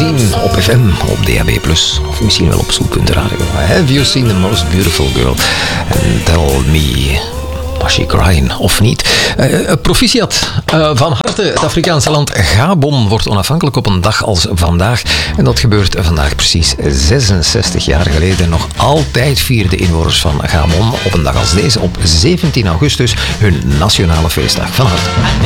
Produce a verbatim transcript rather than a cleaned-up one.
Misschien op F M, op D A B plus, of misschien wel op Zoel.radio. Have you seen the most beautiful girl? And tell me, was she crying of niet? Uh, proficiat, uh, van harte. Het Afrikaanse land Gabon wordt onafhankelijk op een dag als vandaag. En dat gebeurt vandaag precies zesenzestig jaar geleden. Nog altijd vieren de inwoners van Gabon op een dag als deze, op zeventien augustus, hun nationale feestdag. Van harte.